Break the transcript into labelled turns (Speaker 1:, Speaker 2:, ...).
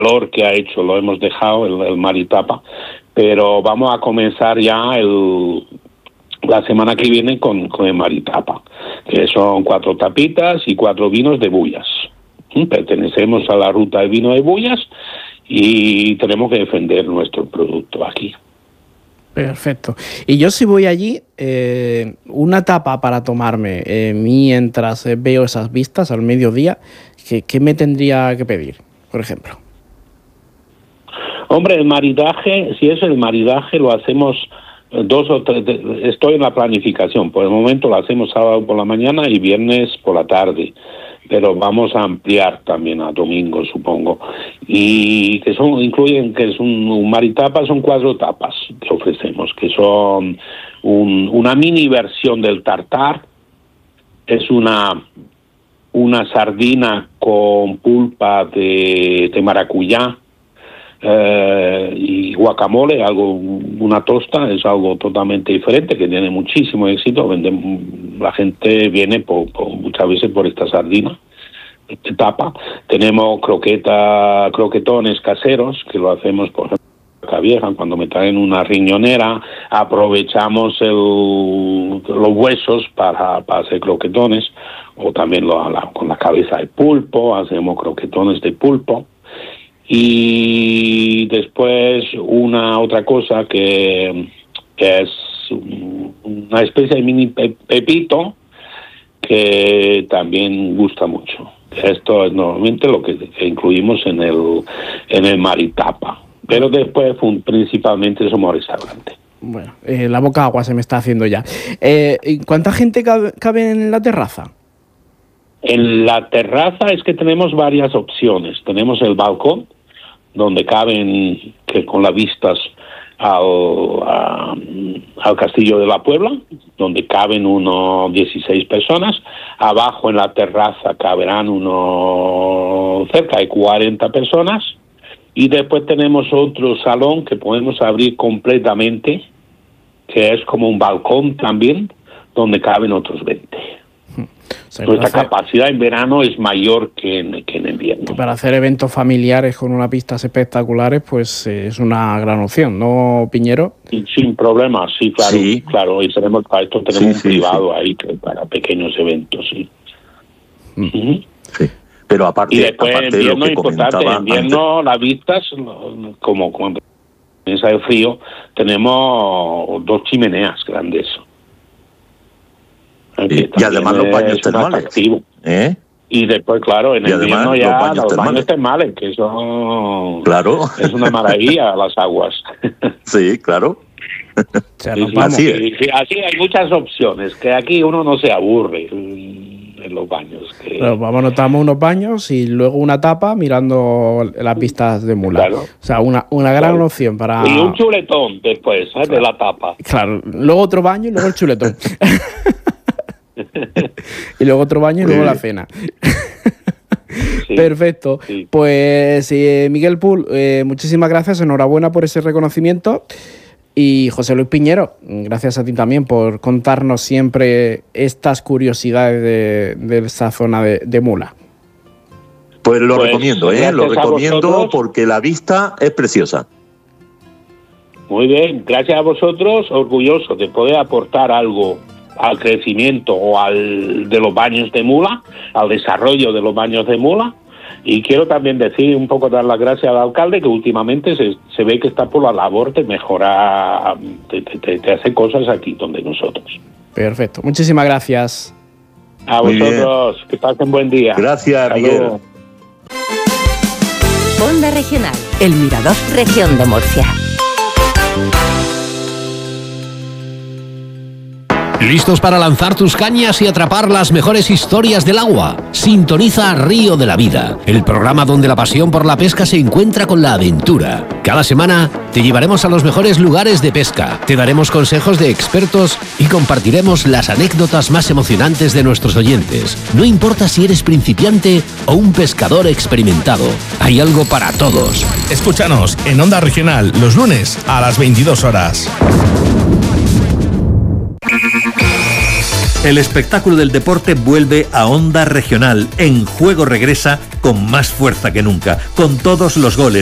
Speaker 1: calor que ha hecho lo hemos dejado, el Maritapa, pero vamos a comenzar ya la semana que viene con el Maritapa, que son 4 tapitas y 4 vinos de Bullas. Pertenecemos a la ruta de vino de Bullas y tenemos que defender nuestro producto aquí.
Speaker 2: Perfecto. Y yo si voy allí, una tapa para tomarme mientras veo esas vistas al mediodía, ¿qué me tendría que pedir, por ejemplo?
Speaker 1: Hombre, el maridaje, si es el maridaje, lo hacemos 2 o 3, estoy en la planificación, por el momento lo hacemos sábado por la mañana y viernes por la tarde, pero vamos a ampliar también a domingo, supongo, y que incluyen que es un maritapa, son 4 tapas que ofrecemos, que son una mini versión del tartar, es una sardina con pulpa de maracuyá, y guacamole, una tosta, es algo totalmente diferente que tiene muchísimo éxito. La gente viene muchas veces por esta sardina, esta tapa. Tenemos croquetones caseros que lo hacemos por ejemplo en Vaca Vieja, cuando me traen una riñonera aprovechamos los huesos para hacer croquetones, o también con la cabeza de pulpo hacemos croquetones de pulpo. Y después otra cosa que es una especie de mini pepito que también gusta mucho. Esto es normalmente lo que incluimos en el Maritapa, pero después principalmente somos restaurante.
Speaker 2: Bueno, la boca agua se me está haciendo ya. ¿Cuánta gente cabe en la terraza?
Speaker 1: En la terraza es que tenemos varias opciones. Tenemos el balcón, donde caben, que con las vistas al Castillo de la Puebla, donde caben unos 16 personas. Abajo en la terraza caberán cerca de 40 personas. Y después tenemos otro salón que podemos abrir completamente, que es como un balcón también, donde caben otros 20. O sea, nuestra capacidad en verano es mayor que en invierno.
Speaker 2: Para hacer eventos familiares con unas pistas espectaculares, pues es una gran opción, ¿no, Piñero?
Speaker 1: Sin problema, sí, claro. Sí. Claro, y para esto tenemos un privado ahí para pequeños eventos, sí.
Speaker 3: Sí. Pero aparte,
Speaker 1: y después en invierno es importante, en invierno antes, las vistas, como empieza el frío, tenemos 2 chimeneas grandes.
Speaker 3: Y además los baños termales.
Speaker 1: Y después, claro, en el invierno ya los baños termales, que son...
Speaker 3: Claro.
Speaker 1: Es una maravilla las aguas.
Speaker 3: Sí, claro.
Speaker 1: Así hay muchas opciones, que aquí uno no se aburre en los baños.
Speaker 2: Pero vamos, nos damos unos baños y luego una tapa mirando las vistas de Mula. Claro. O sea, una gran opción para...
Speaker 1: Y un chuletón después, de la tapa.
Speaker 2: Claro, luego otro baño y luego el chuletón. Y luego otro baño y luego la cena. Sí, perfecto. Sí. Pues Miguel Pool, muchísimas gracias, enhorabuena por ese reconocimiento. Y José Luis Piñero, gracias a ti también por contarnos siempre estas curiosidades de esa zona de Mula.
Speaker 3: Pues lo recomiendo, lo recomiendo porque la vista es preciosa.
Speaker 1: Muy bien, gracias a vosotros, orgulloso de poder aportar algo al crecimiento de los baños de Mula, al desarrollo de los baños de Mula. Y quiero también dar las gracias al alcalde, que últimamente se ve que está por la labor de mejorar, de hacer cosas aquí donde nosotros.
Speaker 2: Perfecto, muchísimas gracias.
Speaker 1: A vosotros, que pasen buen día.
Speaker 3: Gracias, Miguel.
Speaker 4: Onda Regional, El Mirador, Región de Murcia.
Speaker 5: ¿Listos para lanzar tus cañas y atrapar las mejores historias del agua? Sintoniza Río de la Vida, el programa donde la pasión por la pesca se encuentra con la aventura. Cada semana te llevaremos a los mejores lugares de pesca, te daremos consejos de expertos y compartiremos las anécdotas más emocionantes de nuestros oyentes. No importa si eres principiante o un pescador experimentado, hay algo para todos.
Speaker 6: Escúchanos en Onda Regional los lunes a las 22 horas.
Speaker 7: El espectáculo del deporte vuelve a Onda Regional. En juego regresa con más fuerza que nunca, con todos los goles